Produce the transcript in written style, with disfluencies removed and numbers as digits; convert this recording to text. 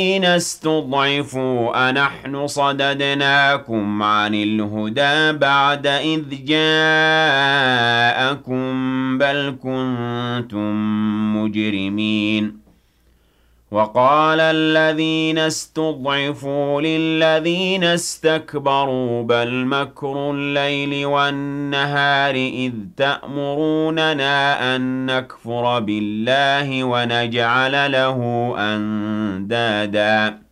الذين استضعفوا أنحن صددناكم عن الهدى بعد إذ جاءكم بل كنتم مجرمين وقال الذين استضعفوا للذين استكبروا بل مكر الليل والنهار إذ تأمروننا أن نكفر بالله ونجعل له أندادا